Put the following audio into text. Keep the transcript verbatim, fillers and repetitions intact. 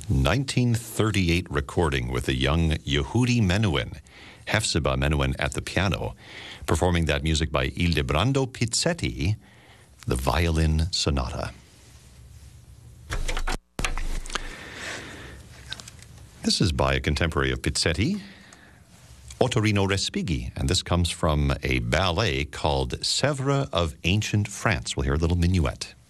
nineteen thirty-eight recording with the young Yehudi Menuhin, Hefzibah Menuhin at the piano, performing that music by Ildebrando Pizzetti, the Violin Sonata. This is by a contemporary of Pizzetti, Ottorino Respighi, and this comes from a ballet called Sèvres of Ancient France. We'll hear a little minuet.